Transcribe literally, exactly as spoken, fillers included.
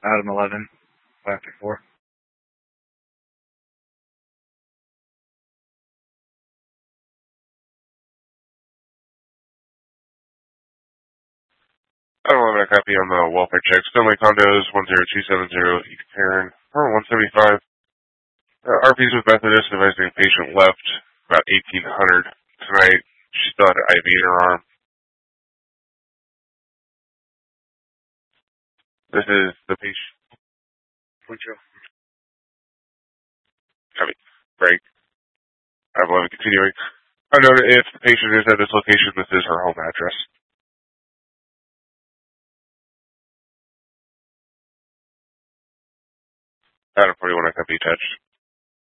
Adam eleven, five three four. Adam eleven, a copy on the welfare check. Stanley Condos, one zero two seven zero, East Karen, one seventy-five. Uh, R Ps with Methodist advising a patient left about eighteen hundred tonight. She still had an I V in her arm. This is the patient. Winchell. Copy. Break. I'm eleven continuing. Unknown if the patient is at this location, this is her home address. Adam forty-one, I copy attached.